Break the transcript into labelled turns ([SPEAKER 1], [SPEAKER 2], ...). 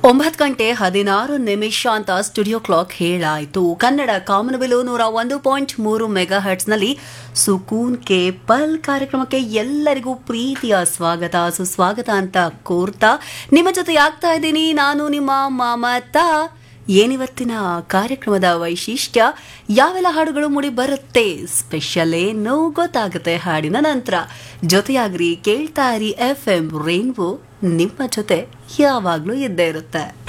[SPEAKER 1] 9:16 ಅಂತ studio clock ಹೇಳಾಯಿತು. Kannada ಕಾಮನಬಿಲು 101.3 mega ಹರ್ಟ್ಸ್ನಲ್ಲಿ ಸುಕೂನ್ K ಪಲ್ ಕಾರ್ಯಕ್ರಮಕ್ಕೆ ಎಲ್ಲರಿಗೂ ಪ್ರೀತಿಯ ಸ್ವಾಗತ ಸುಸ್ವಾಗತ ಅಂತ ಕೋರ್ತಾ ನಿಮ್ಮ ಜೊತೆ ಆಗ್ತಾ ಇದ್ದೀನಿ. ನಾನು ನಿಮ್ಮ ಮಮತಾ. ಏನಿವತ್ತಿನ ಕಾರ್ಯಕ್ರಮದ ವೈಶಿಷ್ಟ್ಯ, ಯಾವೆಲ್ಲ ಹಾಡುಗಳು ಮೂಡಿ ಬರುತ್ತೆ, ಸ್ಪೆಷಲ್ ಏನು ಗೊತ್ತಾಗುತ್ತೆ ಹಾಡಿನ ನಂತರ. ಜೊತೆಯಾಗ್ರಿ, ಕೇಳ್ತಾ ಇರಿ FM ರೈನ್ಬೋ, ನಿಮ್ಮ ಜೊತೆ ಯಾವಾಗ್ಲೂ ಇದ್ದೇ ಇರುತ್ತೆ.